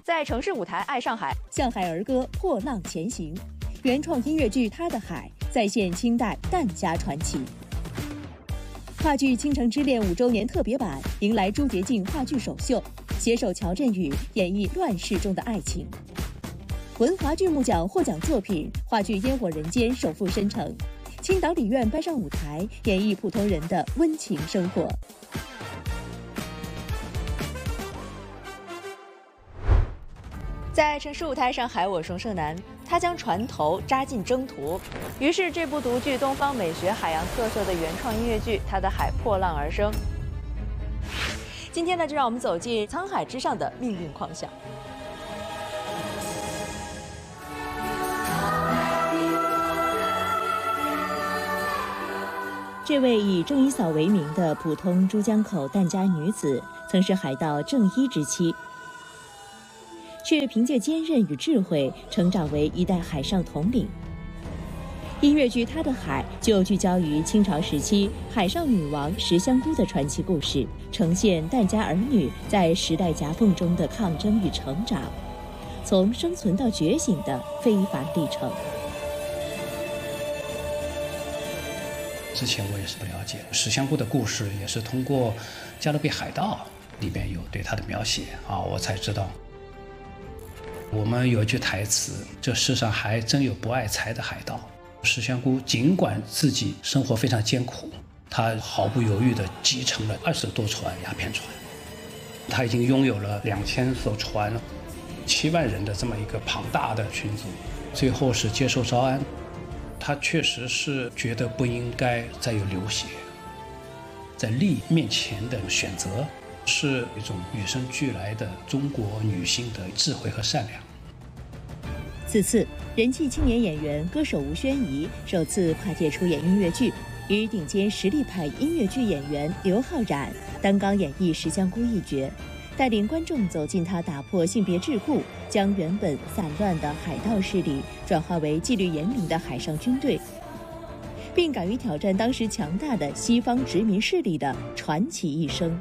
在城市舞台爱上海， 向海儿歌破浪前行。原创音乐剧《他的海》再现清代疍家传奇。话剧《倾城之恋》5周年特别版迎来朱洁静话剧首秀，携手乔振宇演绎乱世中的爱情。文华剧目奖获奖作品话剧《烟火人间》首赴申城，青岛理院搬上舞台，演绎普通人的温情生活。 在城市舞台上海，我宋胜男，他将船头扎进征途，于是这部独具东方美学海洋特色的原创音乐剧《他的海》破浪而生。今天呢，就让我们走进沧海之上的命运狂想。 这位以郑一嫂为名的普通珠江口疍家女子，曾是海盗郑一之妻，却凭借坚韧与智慧成长为一代海上统领。音乐剧《他的海》就聚焦于清朝时期海上女王石香姑的传奇故事，呈现疍家儿女在时代夹缝中的抗争与成长，从生存到觉醒的非凡历程。 之前我也是不了解石香姑的故事，也是通过《加勒比海盗》里边有对她的描写我才知道。我们有一句台词，这世上还真有不爱财的海盗。石香姑尽管自己生活非常艰苦，她毫不犹豫地继承了20多船鸦片船，她已经拥有了2000艘船，7万人的这么一个庞大的群组，最后是接受招安。他确实是觉得不应该再有流血，在利益面前的选择是一种与生俱来的中国女性的智慧和善良。 此次人气青年演员歌手吴宣仪首次跨界出演音乐剧，与顶尖实力派音乐剧演员刘昊然担纲演绎石香姑一角，带领观众走进他打破性别桎梏，将原本散乱的海盗势力转化为纪律严明的海上军队，并敢于挑战当时强大的西方殖民势力的传奇一生。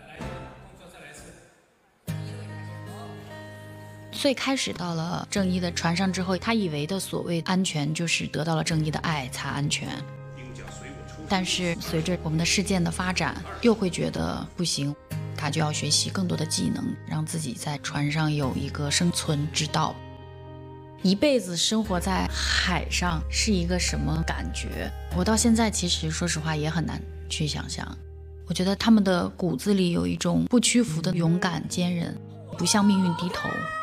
最开始到了郑一的船上之后，他以为的所谓安全就是得到了郑一的爱才安全，但是随着我们的事件的发展，又会觉得不行，他就要学习更多的技能，让自己在船上有一个生存之道。一辈子生活在海上是一个什么感觉？我到现在其实说实话也很难去想象。我觉得他们的骨子里有一种不屈服的勇敢坚韧，不向命运低头。